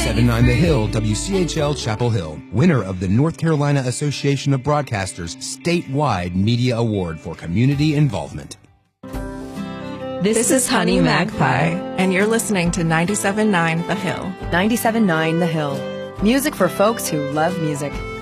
97.9 The Hill, WCHL Chapel Hill, winner of the North Carolina Association of Broadcasters statewide media award for community involvement. This is Honey Magpie, and you're listening to 97.9 The Hill. 97.9 The Hill. Music for folks who love music.